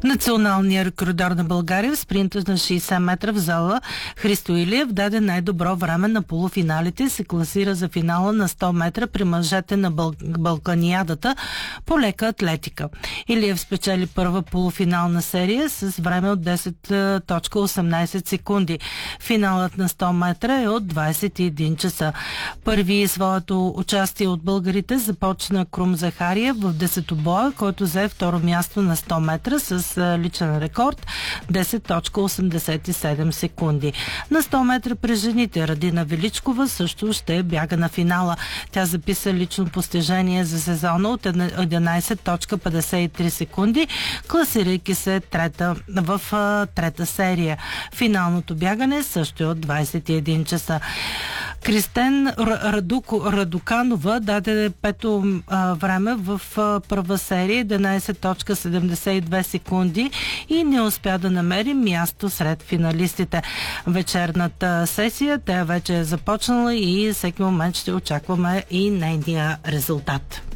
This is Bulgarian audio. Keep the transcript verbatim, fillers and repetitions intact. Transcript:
Националният рекордьор на България в спринта на шейсет метра в зала Христо Илиев даде най-добро време на полуфиналите и се класира за финала на сто метра при мъжете на Бъл... Балканиадата по лека атлетика. Илиев спечели първа полуфинална серия с време от десет точка осемнайсет секунди. Финалът на сто метра е от двайсет и един часа. Първи своето участие от българите започна Крум Захариев в десетобоя, който взе второ място на сто метра с личен рекорд десет точка осемдесет и седем секунди. На сто метра при жените Радина Величкова също ще бяга на финала. Тя записа лично постижение за сезона от единайсет точка петдесет и три секунди, класирайки се трета в трета серия. Финалното бягане също е от двайсет и един часа. Кристен Радуко, Радуканова даде пето а, време в а, първа серия единайсет точка седемдесет и две секунди и не успя да намери място сред финалистите. Вечерната сесия тя вече е започнала и всеки момент ще очакваме и нейния резултат.